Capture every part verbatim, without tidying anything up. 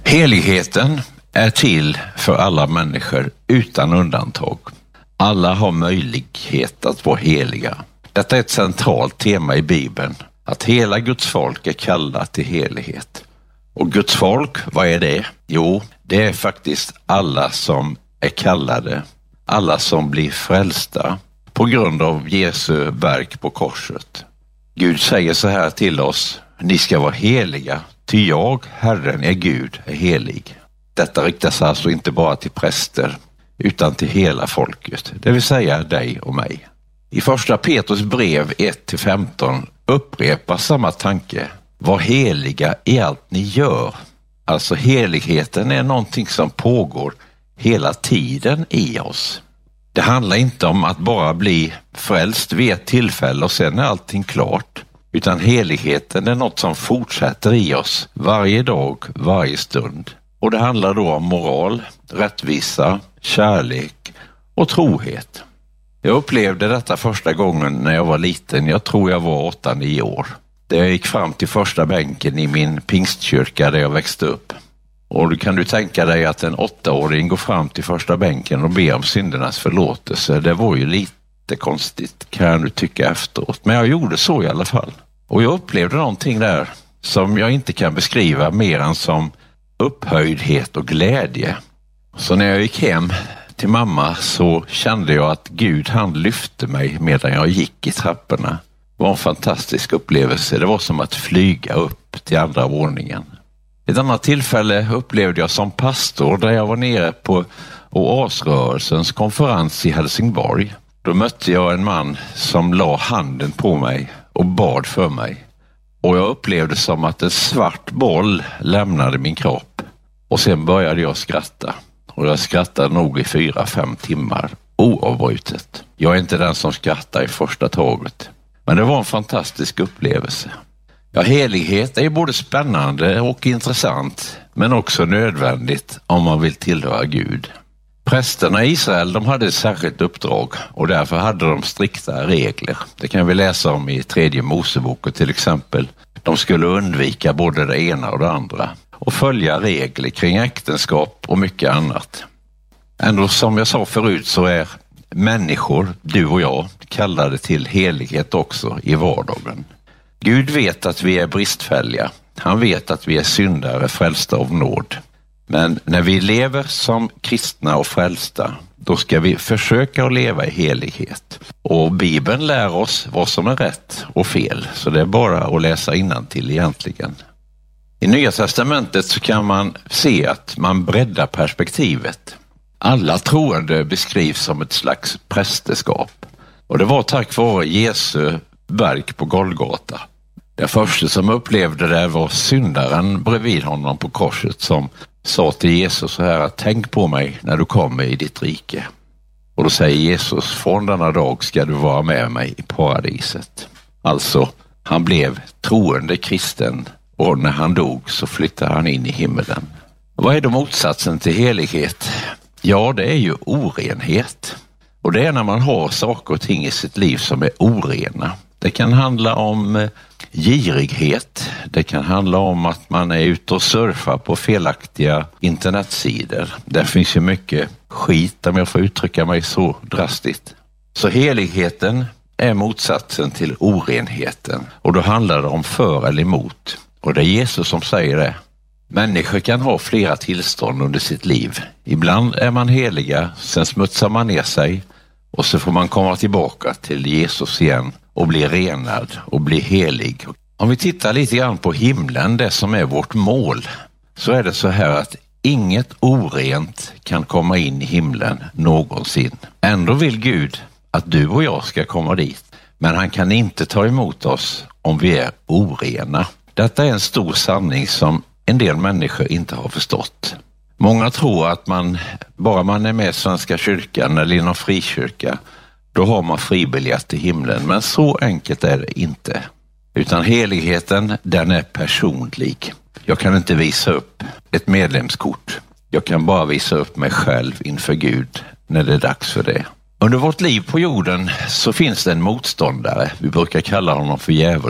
Heligheten är till för alla människor utan undantag. Alla har möjlighet att vara heliga. Detta är ett centralt tema i Bibeln, att hela Guds folk är kallat till helighet. Och Guds folk, vad är det? Jo, det är faktiskt alla som är kallade, alla som blir frälsta på grund av Jesu verk på korset. Gud säger så här till oss: ni ska vara heliga, ty jag, Herren är Gud, är helig. Detta riktas alltså inte bara till präster utan till hela folket, det vill säga dig och mig. I första Petrus brev ett till femton upprepas samma tanke. Var heliga i allt ni gör. Alltså heligheten är någonting som pågår hela tiden i oss. Det handlar inte om att bara bli frälst vid ett tillfälle och sen är allting klart. Utan heligheten är något som fortsätter i oss varje dag, varje stund. Och det handlar då om moral, rättvisa, kärlek och trohet. Jag upplevde detta första gången när jag var liten. Jag tror jag var åtta nio år. Jag gick fram till första bänken i min pingstkyrka där jag växte upp. Och då kan du tänka dig att en åttaåring går fram till första bänken och ber om syndernas förlåtelse. Det var ju lite konstigt, kan du tycka efteråt. Men jag gjorde så i alla fall. Och jag upplevde någonting där som jag inte kan beskriva mer än som upphöjdhet och glädje. Så när jag gick hem till mamma så kände jag att Gud, han lyfte mig medan jag gick i trapporna. Det var en fantastisk upplevelse. Det var som att flyga upp till andra våningen. Ett annat tillfälle upplevde jag som pastor där jag var nere på Oasrörelsens konferens i Helsingborg. Då mötte jag en man som la handen på mig och bad för mig. Och jag upplevde som att en svart boll lämnade min kropp. Och sen började jag skratta. Och jag skrattade nog i fyra, fem timmar oavbrutet. Jag är inte den som skrattar i första taget. Men det var en fantastisk upplevelse. Ja, helighet är både spännande och intressant, men också nödvändigt om man vill tillhöra Gud. Prästerna i Israel, de hade ett särskilt uppdrag och därför hade de strikta regler. Det kan vi läsa om i tredje Mosebok till exempel. De skulle undvika både det ena och det andra och följa regler kring äktenskap och mycket annat. Ändå som jag sa förut så är människor, du och jag, kallade till helighet också i vardagen. Gud vet att vi är bristfälliga. Han vet att vi är syndare, frälsta av nåd. Men när vi lever som kristna och frälsta, då ska vi försöka att leva i helighet. Och Bibeln lär oss vad som är rätt och fel, så det är bara att läsa innantill egentligen. I Nya testamentet så kan man se att man breddar perspektivet. Alla troende beskrivs som ett slags prästerskap. Och det var tack vare Jesu verk på Golgata. Den första som upplevde det var syndaren bredvid honom på korset som sa till Jesus så här: tänk på mig när du kommer i ditt rike. Och då säger Jesus: från denna dag ska du vara med mig i paradiset. Alltså, han blev troende kristen och när han dog så flyttade han in i himmelen. Vad är då motsatsen till helighet? Ja, det är ju orenhet. Och det är när man har saker och ting i sitt liv som är orena. Det kan handla om girighet. Det kan handla om att man är ute och surfar på felaktiga internetsidor. Där finns ju mycket skit, om jag får uttrycka mig så drastiskt. Så heligheten är motsatsen till orenheten. Och då handlar det om för eller emot. Och det är Jesus som säger det. Människor kan ha flera tillstånd under sitt liv. Ibland är man heliga, sen smutsar man ner sig och så får man komma tillbaka till Jesus igen och bli renad och bli helig. Om vi tittar lite grann på himlen, det som är vårt mål, så är det så här att inget orent kan komma in i himlen någonsin. Ändå vill Gud att du och jag ska komma dit, men han kan inte ta emot oss om vi är orena. Detta är en stor sanning som en del människor inte har förstått. Många tror att man, bara man är med i Svenska kyrkan eller i någon frikyrka, då har man fribiljett till himlen. Men så enkelt är det inte. Utan heligheten, den är personlig. Jag kan inte visa upp ett medlemskort. Jag kan bara visa upp mig själv inför Gud när det är dags för det. Under vårt liv på jorden så finns det en motståndare. Vi brukar kalla honom för djävulen.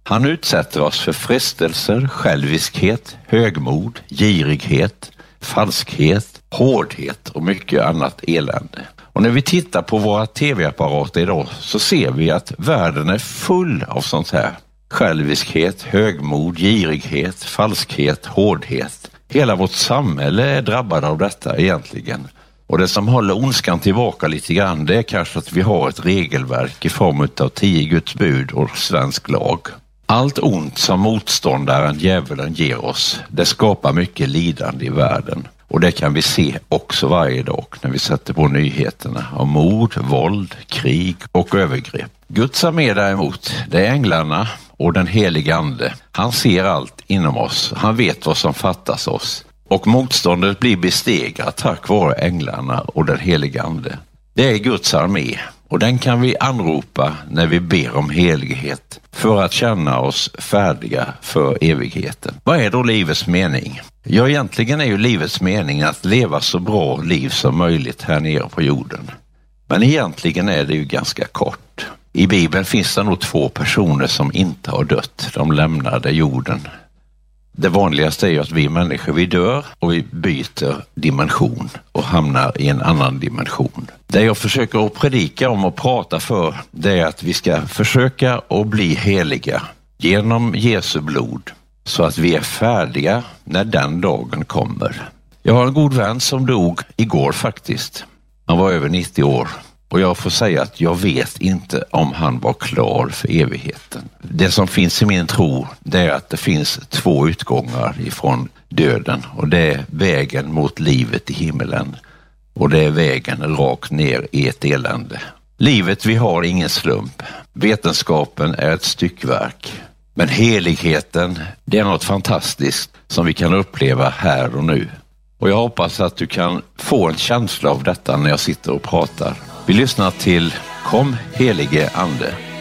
Han utsätter oss för frestelser, själviskhet, högmod, girighet, falskhet, hårdhet och mycket annat elände. Och när vi tittar på våra tv-apparater idag så ser vi att världen är full av sånt här. Själviskhet, högmod, girighet, falskhet, hårdhet. Hela vårt samhälle är drabbat av detta egentligen. Och det som håller ondskan tillbaka lite grann, det är kanske att vi har ett regelverk i form av tio Guds bud och svensk lag. Allt ont som motståndaren, djävulen, ger oss, det skapar mycket lidande i världen. Och det kan vi se också varje dag när vi sätter på nyheterna om mord, våld, krig och övergrepp. Guds armé däremot, det är änglarna och den heliga ande. Han ser allt inom oss, han vet vad som fattas oss. Och motståndet blir bestegrat tack vare änglarna och den heliga ande. Det är Guds armé och den kan vi anropa när vi ber om helighet för att känna oss färdiga för evigheten. Vad är då livets mening? Ja, egentligen är ju livets mening att leva så bra liv som möjligt här nere på jorden. Men egentligen är det ju ganska kort. I Bibeln finns det nog två personer som inte har dött. De lämnade jorden. Det vanligaste är ju att vi människor, vi dör och vi byter dimension och hamnar i en annan dimension. Det jag försöker att predika om och prata för, det är att vi ska försöka att bli heliga genom Jesu blod så att vi är färdiga när den dagen kommer. Jag har en god vän som dog igår faktiskt. Han var över nittio år. Och jag får säga att jag vet inte om han var klar för evigheten. Det som finns i min tro, det är att det finns två utgångar ifrån döden. Och det är vägen mot livet i himmelen. Och det är vägen rakt ner i ett elände. Livet vi har ingen slump. Vetenskapen är ett styckverk. Men heligheten, det är något fantastiskt som vi kan uppleva här och nu. Och jag hoppas att du kan få en känsla av detta när jag sitter och pratar. Vi lyssnar till Kom helige ande.